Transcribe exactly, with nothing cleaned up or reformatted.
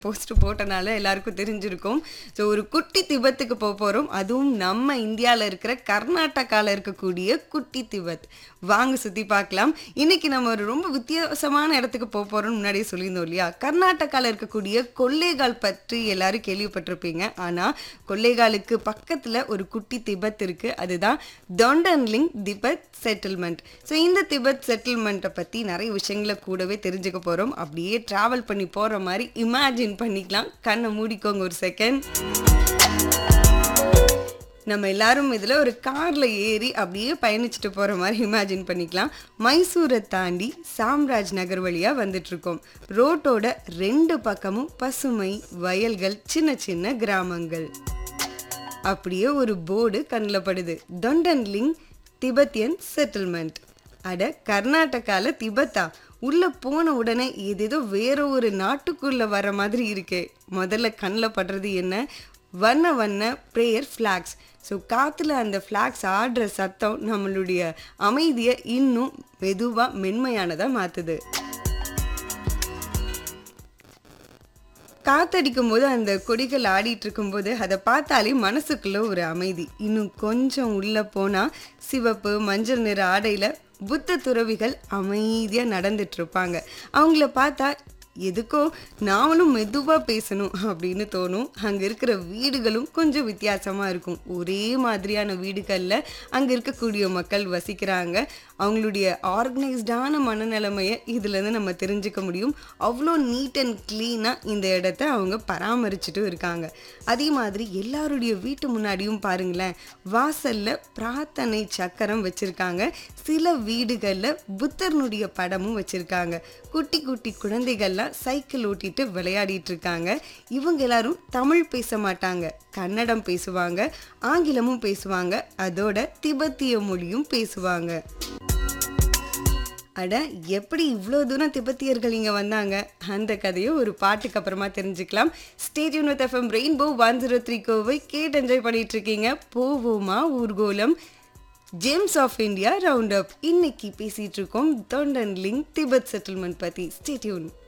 Post போட்டனால எல்லாருக்கும் தெரிஞ்சிருக்கும். ஸோ ஒரு குட்டி திபெத்துக்கு போக போகிறோம். அதுவும் நம்ம இந்தியாவில் இருக்கிற கர்நாடகாவில் இருக்கக்கூடிய குட்டி திபெத். வாங்க சுற்றி பார்க்கலாம். இன்னைக்கு நம்ம ஒரு ரொம்ப வித்தியாசமான இடத்துக்கு போக போகிறோம்னு முன்னாடியே சொல்லியிருந்தோம் இல்லையா? கர்நாடகாவில் இருக்கக்கூடிய கொல்லேகால் பற்றி எல்லாரும் கேள்விப்பட்டிருப்பீங்க. ஆனால் கொல்லேகாலுக்கு பக்கத்தில் ஒரு குட்டி திபெத் இருக்குது. அதுதான் தொண்டன்லிங் திபெத் செட்டில்மெண்ட். ஸோ இந்த திபெத் செட்டில்மெண்ட்டை பற்றி நிறைய விஷயங்களை கூடவே தெரிஞ்சுக்க போகிறோம். அப்படியே ட்ராவல் பண்ணி போகிற மாதிரி இமேஜின் பண்ணிக்கலாம். கண்ணை மூடிக்கோங்க ஒரு செகண்ட். நம்ம எல்லாரும் இதில் ஒரு காரில் ஏறி அப்படியே பயணிச்சுட்டு போகிற மாதிரி இமேஜின் பண்ணிக்கலாம். மைசூரை தாண்டி சாம்ராஜ் நகர் வழியாக வந்துட்டுருக்கோம். ரோட்டோட ரெண்டு பக்கமும் பசுமை, வயல்கள், சின்ன சின்ன கிராமங்கள். அப்படியே ஒரு போர்டு கண்ணில் படுது, தொண்டன்லிங் திபெத்தியன் செட்டில்மெண்ட். அட, கர்நாடகாவில் திபெத்தா? உள்ளே போன உடனே ஏதேதோ வேற ஒரு நாட்டுக்குள்ளே வர மாதிரி இருக்கே. முதல்ல கண்ணில் படுறது என்ன? வண்ண வண்ண ப்ரேயர் ஃப்ளாக்ஸ். ஸோ காற்றுல அந்த ஃப்ளாக்ஸ் ஆடுற சத்தம் நம்மளுடைய அமைதியை இன்னும் மெதுவாக மென்மையானதாக மாற்றுது. காத்தடிக்கும் போது அந்த கொடிகள் ஆடிட்டு இருக்கும்போது அதை பார்த்தாலே மனசுக்குள்ள ஒரு அமைதி. இன்னும் கொஞ்சம் உள்ளே போனால் சிவப்பு மஞ்சள் நிற ஆடையில் புத்த துறவிகள் அமைதியாக நடந்துட்டு இருப்பாங்க. அவங்கள பார்த்தா எதுக்கோ நாமளும் மெதுவாக பேசணும் அப்படின்னு தோணும். அங்கே இருக்கிற வீடுகளும் கொஞ்சம் வித்தியாசமாக இருக்கும். ஒரே மாதிரியான வீடுகளில் அங்கே இருக்கக்கூடிய மக்கள் வசிக்கிறாங்க. அவங்களுடைய ஆர்கனைஸ்டான மனநிலைமையை இதுலேருந்து நம்ம தெரிஞ்சுக்க முடியும். அவ்வளோ நீட் அண்ட் க்ளீனாக இந்த இடத்த அவங்க பராமரிச்சுட்டும் இருக்காங்க. அதே மாதிரி எல்லாருடைய வீட்டு முன்னாடியும் பாருங்களேன், வாசலில் பிரார்த்தனை சக்கரம் வச்சுருக்காங்க. சில வீடுகளில் புத்தர்னுடைய படமும் வச்சுருக்காங்க. குட்டி குட்டி குழந்தைகள்லாம் சைக்கிள் ஓட்டிட்டு விளையாடிட்டு இருக்காங்க. இவங்க எல்லாரும் தமிழ் பேச மாட்டாங்க, கன்னடம் பேசுவாங்க, ஆங்கிலமும் பேசுவாங்க, அதோட திபெத்திய மொழியும் பேசுவாங்க. அட, எப்படி இவ்வளோ தூரம் திபெத்தியர்கள் இங்கே வந்தாங்க? அந்த கதையை ஒரு பாட்டுக்கு அப்புறமா தெரிஞ்சுக்கலாம். Stay tune with FM rainbow one zero three Kovai கேட்டு என்ஜாய் பண்ணிட்டு இருக்கீங்க. போவோமா ஊர்கோலம், James of India round up. இன்னைக்கு பேசிட்டு இருக்கோம் தொண்டன்லிங் திபெத் செட்டில்மெண்ட் பற்றி. Stay tune.